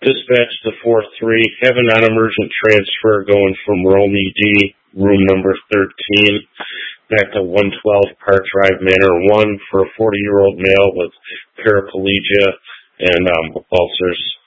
Dispatch to 4-3, have a non-emergent transfer going from Rome ED, room number 13, back to 112 Park Drive, Manor 1 for a 40-year-old male with paraplegia and ulcers.